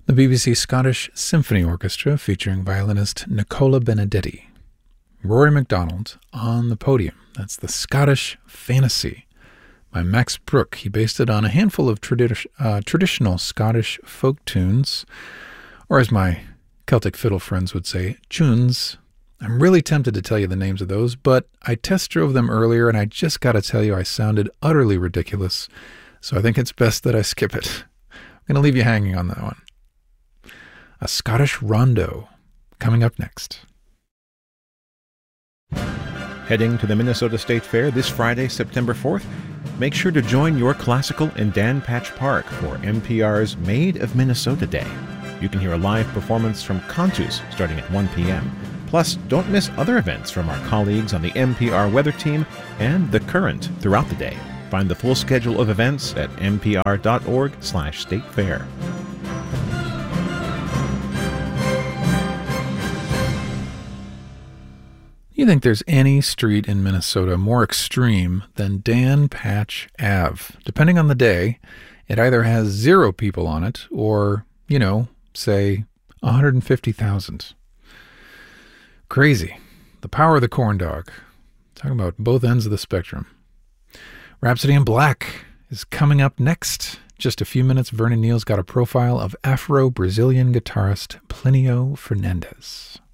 The BBC Scottish Symphony Orchestra featuring violinist Nicola Benedetti. Rory MacDonald on the podium. That's the Scottish Fantasy by Max Bruch. He based it on a handful of traditional Scottish folk tunes, or as my Celtic fiddle friends would say, tunes. I'm really tempted to tell you the names of those, but I test drove them earlier, and I just got to tell you I sounded utterly ridiculous, so I think it's best that I skip it. I'm going to leave you hanging on that one. A Scottish Rondo coming up next. Heading to the Minnesota State Fair this Friday, September 4th? Make sure to join your classical in Dan Patch Park for NPR's Made of Minnesota Day. You can hear a live performance from Cantus starting at 1 p.m. Plus, don't miss other events from our colleagues on the NPR weather team and The Current throughout the day. Find the full schedule of events at npr.org/statefair. You think there's any street in Minnesota more extreme than Dan Patch Ave? Depending on the day, it either has 0 people on it or, say 150,000. Crazy. The power of the corn dog. Talking about both ends of the spectrum. Rhapsody in Black is coming up next. Just a few minutes, Vernon Neal's got a profile of Afro-Brazilian guitarist Plinio Fernandes.